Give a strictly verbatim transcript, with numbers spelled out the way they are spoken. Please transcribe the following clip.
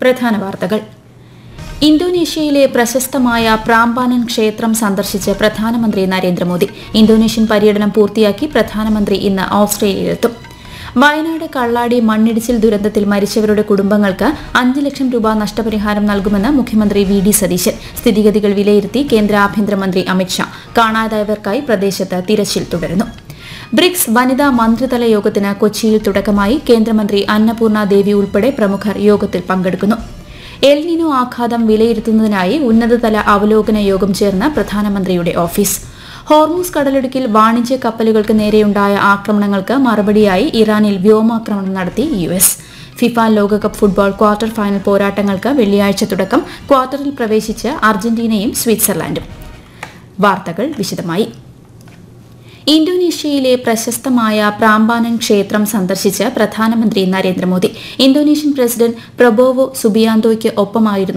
പ്രധാന വാർത്തകൾ. ഇന്തോനേഷ്യയിലെ പ്രശസ്തമായ പ്രാമ്പാനൻ ക്ഷേത്രം സന്ദർശിച്ച് പ്രധാനമന്ത്രി നരേന്ദ്രമോദി. ഇന്തോനേഷ്യൻ പര്യടനം പൂർത്തിയാക്കി പ്രധാനമന്ത്രി ഇന്ന് ഓസ്ട്രേലിയയിലെത്തും. വയനാട് കള്ളാടി മണ്ണിടിച്ചിൽ ദുരന്തത്തിൽ മരിച്ചവരുടെ കുടുംബങ്ങൾക്ക് അഞ്ച് ലക്ഷം രൂപ നഷ്ടപരിഹാരം നൽകുമെന്ന് മുഖ്യമന്ത്രി വി ഡി സതീശൻ. സ്ഥിതിഗതികൾ വിലയിരുത്തി കേന്ദ്ര ആഭ്യന്തരമന്ത്രി അമിത്ഷാ. കാണാതായവർക്കായി പ്രദേശത്ത് തിരച്ചിൽ തുടരുന്നു. ബ്രിക്സ് വനിതാ മന്ത്രിതല യോഗത്തിന് കൊച്ചിയിൽ തുടക്കമായി. കേന്ദ്രമന്ത്രി അന്നപൂർണ ദേവി ഉൾപ്പെടെ പ്രമുഖർ യോഗത്തിൽ പങ്കെടുക്കുന്നു. എൽനിനോ ആഘാതം വിലയിരുത്തുന്നതിനായി ഉന്നതതല അവലോകന യോഗം ചേർന്ന് പ്രധാനമന്ത്രിയുടെ ഓഫീസ്. ഹോർമൂസ് കടലിടുക്കിൽ വാണിജ്യ കപ്പലുകൾക്ക് നേരെയുണ്ടായ ആക്രമണങ്ങൾക്ക് മറുപടിയായി ഇറാനിൽ വ്യോമാക്രമണം നടത്തി യു എസ്. ഫിഫ ലോകകപ്പ് ഫുട്ബോൾ ക്വാർട്ടർ ഫൈനൽ പോരാട്ടങ്ങൾക്ക് വെള്ളിയാഴ്ച തുടക്കം. ക്വാർട്ടറിൽ പ്രവേശിച്ച് അർജന്റീനയും സ്വിറ്റ്സർലൻഡും. വാർത്തകൾ വിശദമായി. ഇന്തോനേഷ്യയിലെ പ്രശസ്തമായ പ്രാമ്പാനൻ ക്ഷേത്രം സന്ദർശിച്ച് പ്രധാനമന്ത്രി നരേന്ദ്രമോദി. Indonesian president Prabowo സുബിയാന്തോയ്ക്ക് ഒപ്പമായിരുന്നു